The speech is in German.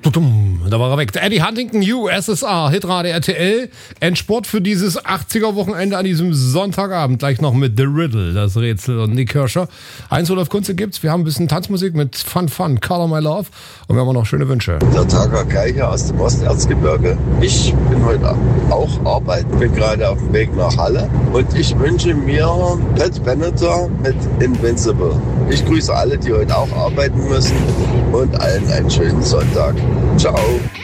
Da war er weg. Eddie Huntington, USSR, Hitradio RTL. Endsport für dieses 80er-Wochenende an diesem Sonntagabend. Gleich noch mit The Riddle, das Rätsel und Nick Kirscher. Heinz-Olaf Kunze gibt's. Wir haben ein bisschen Tanzmusik mit Fun, Color My Love. Und wir haben auch noch schöne Wünsche. Der Tager Kai hier aus dem Osterzgebirge. Ich bin heute auch arbeiten, bin gerade auf dem Weg nach Halle. Und ich wünsche mir Pat Benatar mit Invincible. Ich grüße alle, die heute auch arbeiten müssen. Und allen einen schönen Sonntag. Ciao.